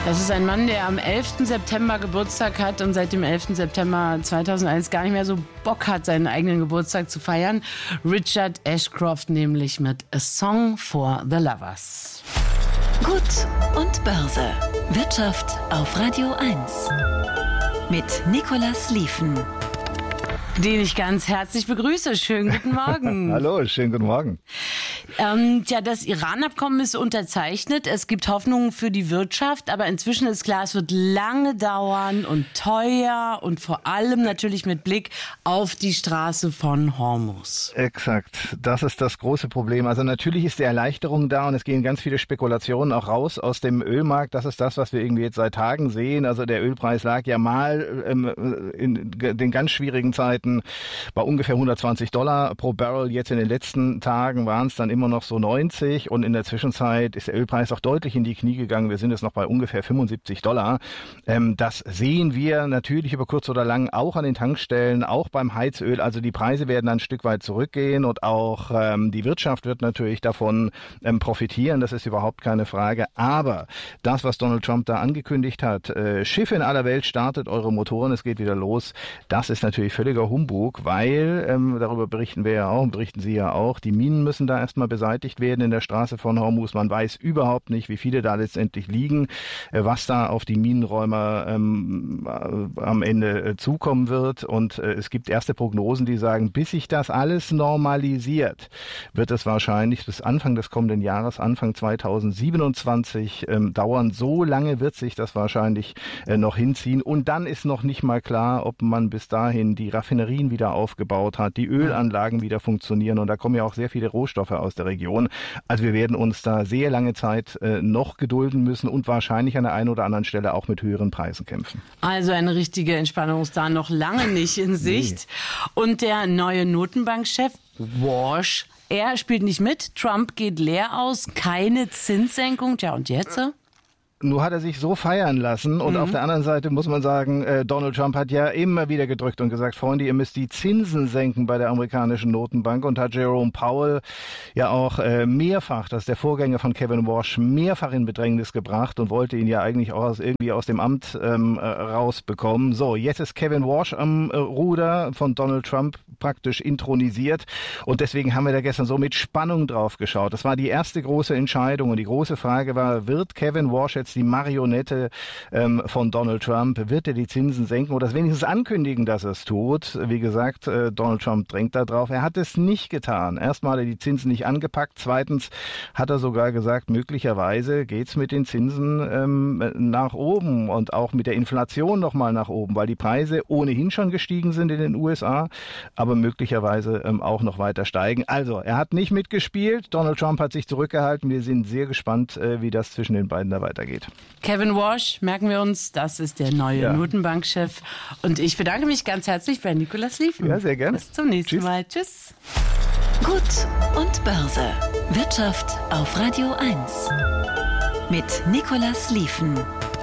Das ist ein Mann, der am 11. September Geburtstag hat und seit dem 11. September 2001 gar nicht mehr so Bock hat, seinen eigenen Geburtstag zu feiern. Richard Ashcroft nämlich mit A Song for the Lovers. Gut und Börse. Wirtschaft auf Radio 1. Mit Nicolas Liefen. Den ich ganz herzlich begrüße. Schönen guten Morgen. Hallo, schönen guten Morgen. Das Iran-Abkommen ist unterzeichnet. Es gibt Hoffnungen für die Wirtschaft, aber inzwischen ist klar, es wird lange dauern und teuer und vor allem natürlich mit Blick auf die Straße von Hormuz. Exakt, das ist das große Problem. Also natürlich ist die Erleichterung da und es gehen ganz viele Spekulationen auch raus aus dem Ölmarkt. Das ist das, was wir irgendwie jetzt seit Tagen sehen. Also der Ölpreis lag ja mal in den ganz schwierigen Zeiten bei ungefähr $120 pro Barrel. Jetzt in den letzten Tagen waren es dann immer noch so 90 und in der Zwischenzeit ist der Ölpreis auch deutlich in die Knie gegangen. Wir sind jetzt noch bei ungefähr $75. Das sehen wir natürlich über kurz oder lang auch an den Tankstellen, auch beim Heizöl. Also die Preise werden ein Stück weit zurückgehen und auch die Wirtschaft wird natürlich davon profitieren. Das ist überhaupt keine Frage. Aber das, was Donald Trump da angekündigt hat, Schiffe in aller Welt, startet eure Motoren, es geht wieder los, das ist natürlich völliger Humbug, weil, darüber berichten wir ja auch, berichten Sie ja auch, die Minen müssen da erstmal beseitigt werden in der Straße von Hormuz. Man weiß überhaupt nicht, wie viele da letztendlich liegen, was da auf die Minenräumer am Ende zukommen wird. Und es gibt erste Prognosen, die sagen, bis sich das alles normalisiert, wird es wahrscheinlich bis Anfang des kommenden Jahres, Anfang 2027 dauern. So lange wird sich das wahrscheinlich noch hinziehen. Und dann ist noch nicht mal klar, ob man bis dahin die Raffinerien wieder aufgebaut hat, die Ölanlagen wieder funktionieren. Und da kommen ja auch sehr viele Rohstoffe aus der Region. Also wir werden uns da sehr lange Zeit noch gedulden müssen und wahrscheinlich an der einen oder anderen Stelle auch mit höheren Preisen kämpfen. Also eine richtige Entspannung ist da noch lange nicht in Sicht. Nee. Und der neue Notenbankchef Walsh, er spielt nicht mit. Trump geht leer aus, keine Zinssenkung. Tja, und jetzt? Nur hat er sich so feiern lassen und auf der anderen Seite muss man sagen, Donald Trump hat ja immer wieder gedrückt und gesagt, Freunde, ihr müsst die Zinsen senken bei der amerikanischen Notenbank und hat Jerome Powell ja auch mehrfach, das ist der Vorgänger von Kevin Walsh, mehrfach in Bedrängnis gebracht und wollte ihn ja eigentlich auch irgendwie aus dem Amt rausbekommen. So, jetzt ist Kevin Walsh am Ruder, von Donald Trump praktisch intronisiert und deswegen haben wir da gestern so mit Spannung drauf geschaut. Das war die erste große Entscheidung und die große Frage war, wird Kevin Walsh jetzt die Marionette von Donald Trump, wird er die Zinsen senken oder wenigstens ankündigen, dass er es tut? Wie gesagt, Donald Trump drängt da drauf. Er hat es nicht getan. Erstmal hat er die Zinsen nicht angepackt. Zweitens hat er sogar gesagt, möglicherweise geht's mit den Zinsen nach oben und auch mit der Inflation nochmal nach oben, weil die Preise ohnehin schon gestiegen sind in den USA, aber möglicherweise auch noch weiter steigen. Also, er hat nicht mitgespielt. Donald Trump hat sich zurückgehalten. Wir sind sehr gespannt, wie das zwischen den beiden da weitergeht. Kevin Walsh, merken wir uns, das ist der neue Notenbankchef. Und ich bedanke mich ganz herzlich bei Nicolas Liefen. Ja, sehr gerne. Bis zum nächsten Mal. Tschüss. Gut und Börse. Wirtschaft auf Radio 1. Mit Nicolas Liefen.